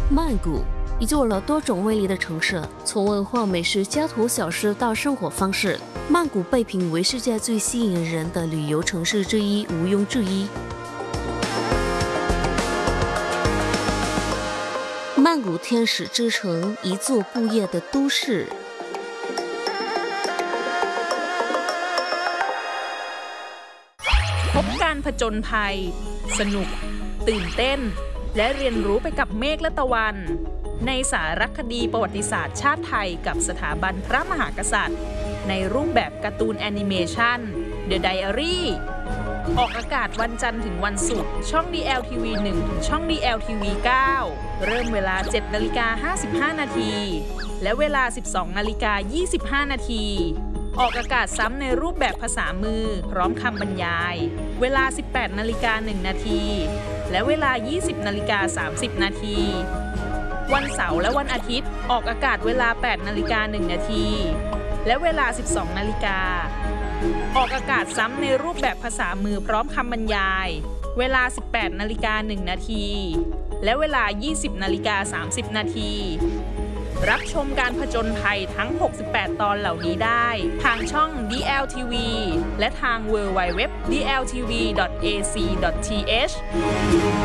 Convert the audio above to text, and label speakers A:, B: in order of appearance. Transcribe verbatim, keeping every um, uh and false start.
A: 曼谷已经有了多种魅力的城市，从文化、美食、家徒小食到生活方式，曼谷被评为世界最吸引人的旅游城市之一，毋庸置疑。曼谷天使之城，一座不夜的都市。
B: พบการผจญภัยสนุกตื่นเต้นและเรียนรู้ไปกับเมฆและตะวันในสารคดีประวัติศาสตร์ชาติไทยกับสถาบันพระมหากษัตริย์ในรูปแบบการ์ตูนแอนิเมชัน The Diary ออกอากาศวันจันทร์ถึงวันศุกร์ช่อง ดี แอล ที วี หนึ่ง ถึงช่อง ดี แอล ที วี เก้า เริ่มเวลา เจ็ดนาฬิกาห้าสิบห้านาทีและเวลา สิบสองนาฬิกายี่สิบห้านาทีออกอากาศซ้ำในรูปแบบภาษามือพร้อมคำบรรยายเวลา สิบแปดนาฬิกาหนึ่งนาทีและเวลา ยี่สิบนาฬิกาสามสิบนาทีวันเสาร์และวันอาทิตย์ออกอากาศเวลา แปดนาฬิกาหนึ่งนาทีและเวลา สิบสองนาฬิกาออกอากาศซ้ำในรูปแบบภาษามือพร้อมคำบรรยายเวลา สิบแปดนาฬิกาหนึ่งนาทีและเวลา ยี่สิบนาฬิกาสามสิบนาทีรับชมการผจญภัยทั้ง หกสิบแปด ตอนเหล่านี้ได้ทางช่อง ดี แอล ที วี และทาง ดับเบิลยู ดับเบิลยู ดับเบิลยู ดอท ดี แอล ที วี ดอท เอ ซี ดอท ที เอช